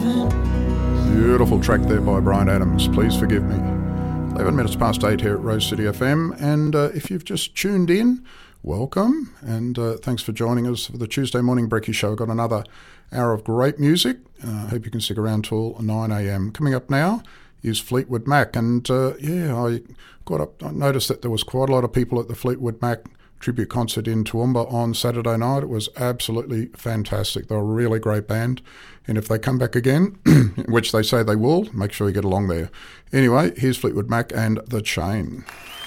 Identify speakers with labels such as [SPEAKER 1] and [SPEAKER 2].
[SPEAKER 1] Beautiful track there by Bryan Adams, Please Forgive Me. 11 minutes past 8 here at Rose City FM, and if you've just tuned in, welcome, and thanks for joining us for the Tuesday Morning Brekkie Show. We've got another hour of great music. I hope you can stick around till 9am. Coming up now is Fleetwood Mac, and I noticed that there was quite a lot of people at the Fleetwood Mac tribute concert in Toowoomba on Saturday night. It was absolutely fantastic. They're a really great band, and if they come back again, which they say they will, make sure you get along there. Anyway, here's Fleetwood Mac and The Chain.